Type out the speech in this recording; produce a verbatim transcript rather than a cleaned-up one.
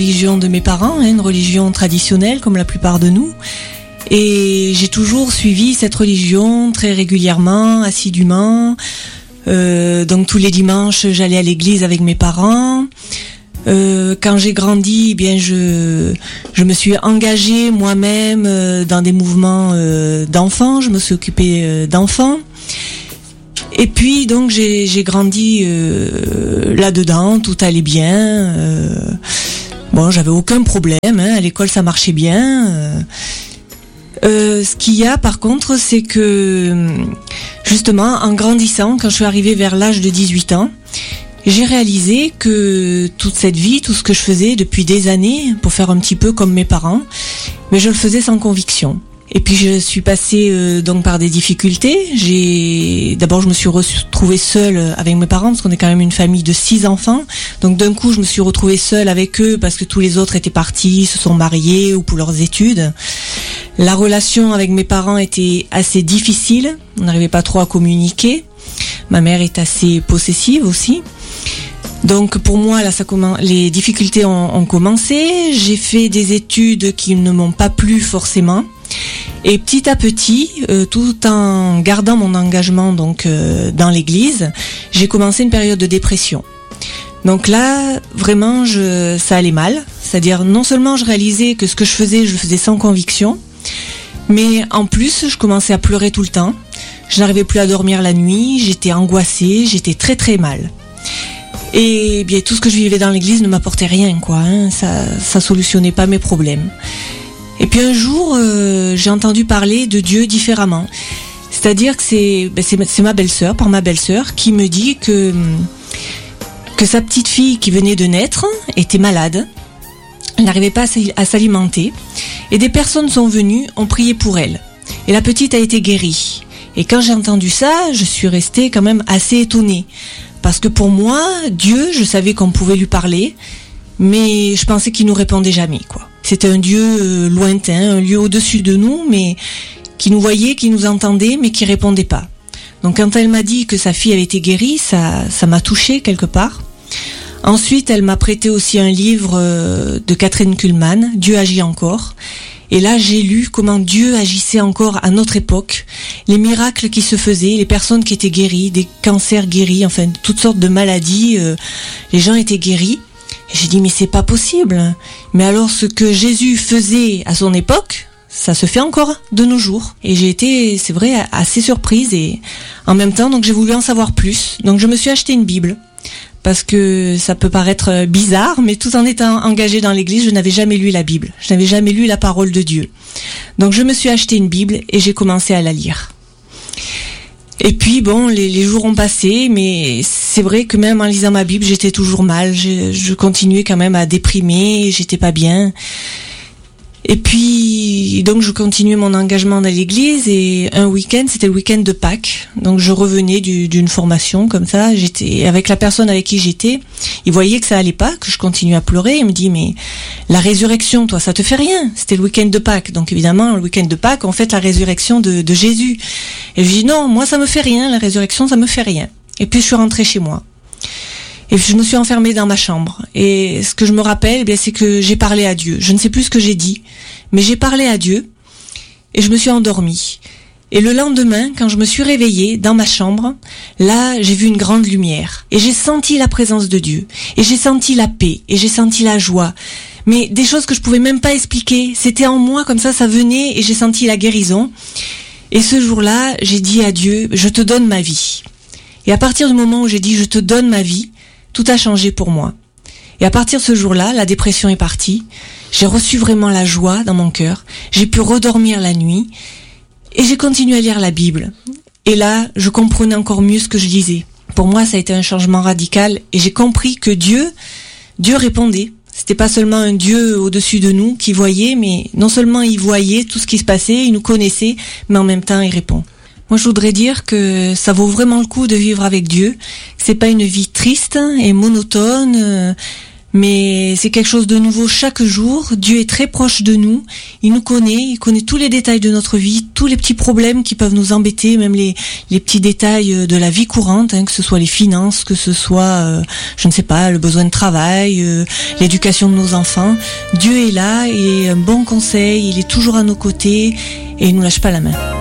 religion de mes parents, hein, une religion traditionnelle comme la plupart de nous. Et j'ai toujours suivi cette religion très régulièrement, assidûment. Euh, donc tous les dimanches, j'allais à l'église avec mes parents. Euh, quand j'ai grandi, eh bien je je me suis engagée moi-même euh, dans des mouvements euh, d'enfants. Je me suis occupée euh, d'enfants. Et puis donc j'ai j'ai grandi euh, là-dedans, tout allait bien. Euh, bon, j'avais aucun problème. Hein, à l'école, ça marchait bien. Euh, Euh, ce qu'il y a par contre, c'est que justement en grandissant, quand je suis arrivée vers l'âge de dix-huit ans, j'ai réalisé que toute cette vie, tout ce que je faisais depuis des années, pour faire un petit peu comme mes parents, mais je le faisais sans conviction. Et puis je suis passée euh, donc par des difficultés. J'ai d'abord je me suis retrouvée seule avec mes parents parce qu'on est quand même une famille de six enfants. Donc d'un coup je me suis retrouvée seule avec eux parce que tous les autres étaient partis, se sont mariés ou pour leurs études. La relation avec mes parents était assez difficile. On n'arrivait pas trop à communiquer. Ma mère est assez possessive aussi. Donc pour moi là ça commence, les difficultés ont, ont commencé. J'ai fait des études qui ne m'ont pas plu forcément. Et petit à petit, euh, tout en gardant mon engagement donc euh, dans l'église, j'ai commencé une période de dépression. Donc là, vraiment, je, ça allait mal. C'est-à-dire, non seulement je réalisais que ce que je faisais, je le faisais sans conviction, mais en plus, je commençais à pleurer tout le temps. Je n'arrivais plus à dormir la nuit, j'étais angoissée, j'étais très très mal. Et bien, tout ce que je vivais dans l'église ne m'apportait rien, quoi. Hein, ça, ça solutionnait pas mes problèmes. Et puis un jour, euh, j'ai entendu parler de Dieu différemment. C'est-à-dire que c'est, ben c'est, c'est ma belle-sœur, par ma belle-sœur, qui me dit que, que sa petite fille qui venait de naître était malade. Elle n'arrivait pas à s'alimenter. Et des personnes sont venues, ont prié pour elle. Et la petite a été guérie. Et quand j'ai entendu ça, je suis restée quand même assez étonnée. Parce que pour moi, Dieu, je savais qu'on pouvait lui parler, mais je pensais qu'il nous répondait jamais, quoi. C'était un Dieu euh, lointain, un lieu au-dessus de nous, mais qui nous voyait, qui nous entendait, mais qui répondait pas. Donc quand elle m'a dit que sa fille avait été guérie, ça, ça m'a touchée quelque part. Ensuite, elle m'a prêté aussi un livre euh, de Kathryn Kuhlman, Dieu agit encore. Et là, j'ai lu comment Dieu agissait encore à notre époque, les miracles qui se faisaient, les personnes qui étaient guéries, des cancers guéris, enfin toutes sortes de maladies, euh, les gens étaient guéris. Et j'ai dit mais c'est pas possible. Mais alors ce que Jésus faisait à son époque, ça se fait encore de nos jours. Et j'ai été, c'est vrai, assez surprise et en même temps donc j'ai voulu en savoir plus. Donc je me suis acheté une Bible. Parce que ça peut paraître bizarre, mais tout en étant engagée dans l'église, je n'avais jamais lu la Bible. Je n'avais jamais lu la parole de Dieu. Donc je me suis acheté une Bible et j'ai commencé à la lire. Et puis bon, les, les jours ont passé, mais c'est vrai que même en lisant ma Bible, j'étais toujours mal. Je, je continuais quand même à déprimer, j'étais pas bien. Et puis, donc je continuais mon engagement dans l'église et un week-end, c'était le week-end de Pâques. Donc je revenais du, d'une formation comme ça. J'étais avec la personne avec qui j'étais. Il voyait que ça allait pas, que je continuais à pleurer. Il me dit mais la résurrection, toi, ça te fait rien. C'était le week-end de Pâques. Donc évidemment, le week-end de Pâques, on fête la résurrection de, de Jésus. Et je dis non, moi ça me fait rien. La résurrection, ça me fait rien. Et puis je suis rentrée chez moi. Et je me suis enfermée dans ma chambre. Et ce que je me rappelle, eh bien, c'est que j'ai parlé à Dieu. Je ne sais plus ce que j'ai dit, mais j'ai parlé à Dieu et je me suis endormie. Et le lendemain, quand je me suis réveillée dans ma chambre, là, j'ai vu une grande lumière. Et j'ai senti la présence de Dieu. Et j'ai senti la paix. Et j'ai senti la joie. Mais des choses que je pouvais même pas expliquer. C'était en moi, comme ça, ça venait et j'ai senti la guérison. Et ce jour-là, j'ai dit à Dieu, je te donne ma vie. Et à partir du moment où j'ai dit, je te donne ma vie, tout a changé pour moi. Et à partir de ce jour-là, la dépression est partie. J'ai reçu vraiment la joie dans mon cœur. J'ai pu redormir la nuit. Et j'ai continué à lire la Bible. Et là, je comprenais encore mieux ce que je lisais. Pour moi, ça a été un changement radical. Et j'ai compris que Dieu, Dieu répondait. C'était pas seulement un Dieu au-dessus de nous qui voyait, mais non seulement il voyait tout ce qui se passait, il nous connaissait, mais en même temps, il répond. Moi, je voudrais dire que ça vaut vraiment le coup de vivre avec Dieu. C'est pas une vie triste et monotone, Mais c'est quelque chose de nouveau chaque jour. Dieu est très proche de nous. Il nous connaît, il connaît tous les détails de notre vie, tous les petits problèmes qui peuvent nous embêter, même les, les petits détails de la vie courante, hein, que ce soit les finances, que ce soit, euh, je ne sais pas, le besoin de travail, euh, l'éducation de nos enfants. Dieu est là et un bon conseil, il est toujours à nos côtés et il nous lâche pas la main.